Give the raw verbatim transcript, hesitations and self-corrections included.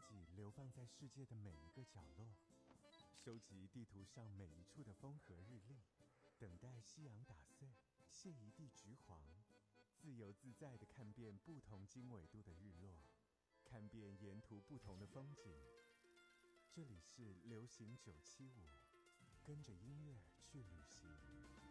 记流放在世界的每一个角落，收集地图上每一处的风和日丽，等待夕阳打碎，谢一地橘黄，自由自在地看遍不同经纬度的日落，看遍沿途不同的风景。这里是流行九七五，跟着音乐去旅行。